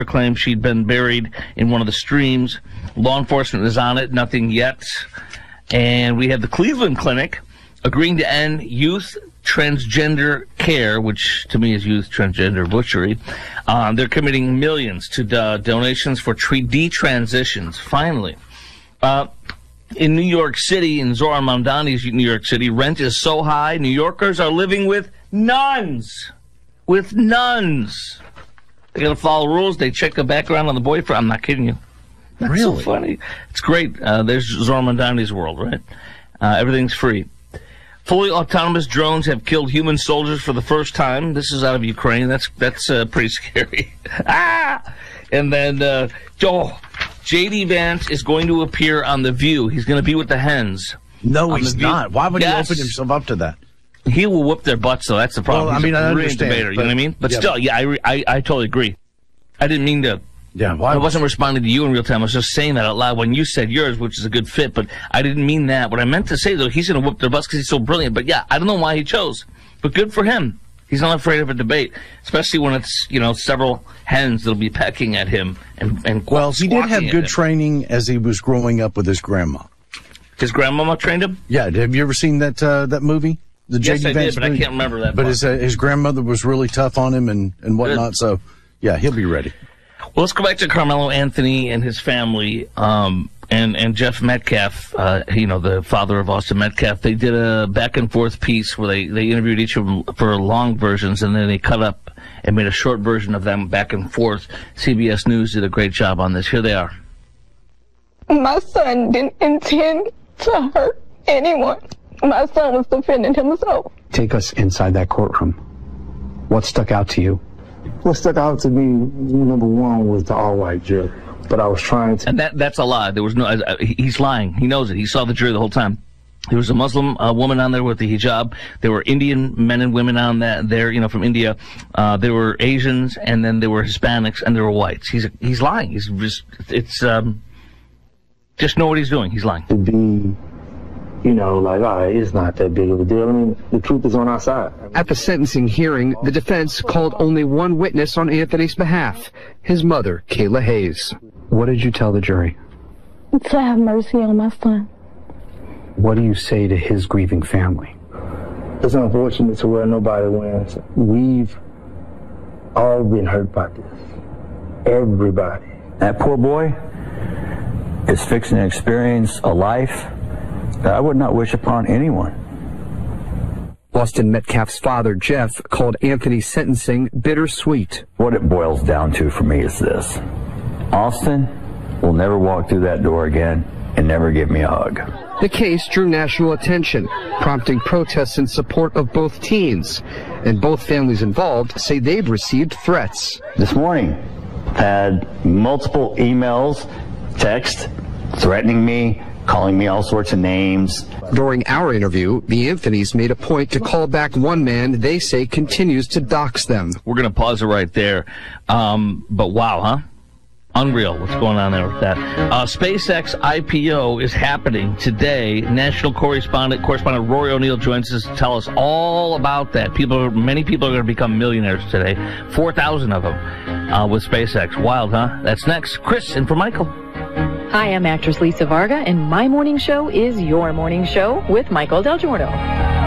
claimed she'd been buried in one of the streams. Law enforcement is on it. Nothing yet. And we have the Cleveland Clinic agreeing to end youth transgender care, which to me is youth transgender butchery. They're committing millions to donations for detransitions, finally. In New York City, in Zohran Mamdani's New York City, rent is so high, New Yorkers are living with nuns. With nuns. They got to follow rules. They check the background on the boyfriend. I'm not kidding you. That's really so funny. It's great. There's Zohran Mamdani's world, right? Everything's free. Fully autonomous drones have killed human soldiers for the first time. This is out of Ukraine. That's pretty scary. And then J.D. Vance is going to appear on The View. He's going to be with the hens. No, he's not. Why would he open himself up to that? He will whoop their butts, though. That's the problem. Well, I mean, I understand. Debater, you know what I mean? But still, I totally agree. I didn't mean to. Yeah, I wasn't responding to you in real time. I was just saying that out loud when you said yours, which is a good fit, but I didn't mean that. What I meant to say, though, he's going to whoop their butts because he's so brilliant. But yeah, I don't know why he chose. But good for him. He's not afraid of a debate, especially when it's, several hens that'll be pecking at him and well, he did have good training as he was growing up with his grandma. His grandmama trained him? Yeah. Have you ever seen that movie? The yes, J.D. I Vance did, but movie? I can't remember that But part. his grandmother was really tough on him and whatnot, so, yeah, he'll be ready. Well, let's go back to Carmelo Anthony and his family, and Jeff Metcalf, the father of Austin Metcalf. They did a back-and-forth piece where they interviewed each of them for long versions, and then they cut up and made a short version of them back and forth. CBS News did a great job on this. Here they are. My son didn't intend to hurt anyone. My son was defending himself. Take us inside that courtroom. What stuck out to you? What stuck out to me, number one, was the all-white jury. But I was trying to... And that's a lie. There was no... he's lying. He knows it. He saw the jury the whole time. There was a Muslim woman on there with the hijab. There were Indian men and women on that there, from India. There were Asians, and then there were Hispanics, and there were whites. He's lying. He's just know what he's doing. He's lying. To be... all right, it's not that big of a deal. I mean, the truth is on our side. At the sentencing hearing, the defense called only one witness on Anthony's behalf, his mother, Kayla Hayes. What did you tell the jury? To have mercy on my son. What do you say to his grieving family? It's unfortunate to where nobody wins. We've all been hurt by this. Everybody. That poor boy is fixing to experience a life that I would not wish upon anyone. Austin Metcalf's father, Jeff, called Anthony's sentencing bittersweet. What it boils down to for me is this. Austin will never walk through that door again and never give me a hug. The case drew national attention, prompting protests in support of both teens. And both families involved say they've received threats. This morning, had multiple emails, texts, threatening me, calling me all sorts of names. During our interview, the Anthonys made a point to call back one man they say continues to dox them. We're going to pause it right there. But wow, huh? Unreal what's going on there with that. SpaceX IPO is happening today. National correspondent Rory O'Neill joins us to tell us all about that. Many people are going to become millionaires today. 4,000 of them with SpaceX. Wild, huh? That's next. Chris, in for Michael. Hi, I'm actress Lisa Varga, and my morning show is your morning show with Michael Del Giorno.